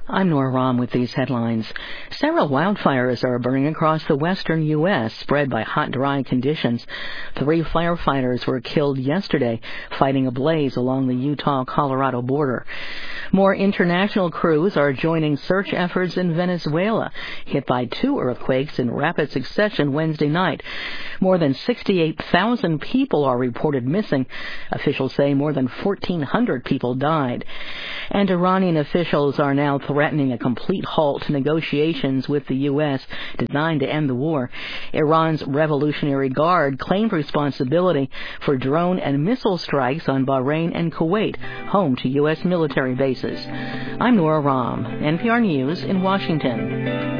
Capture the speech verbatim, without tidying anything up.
I'm Nora Rahm with these headlines. Several wildfires are burning across the western U S, spread by hot, dry conditions. Three firefighters were killed yesterday fighting a blaze along the Utah-Colorado border. More international crews are joining search efforts in Venezuela, hit by two earthquakes in rapid succession Wednesday night. More than sixty-eight thousand people are reported missing. Officials say more than fourteen hundred people died. And Iranian officials are now threatening a complete halt to negotiations with the U S designed to end the war. Iran's Revolutionary Guard claimed responsibility for drone and missile strikes on Bahrain and Kuwait, home to U S military bases. I'm Nora Rahm, N P R News in Washington.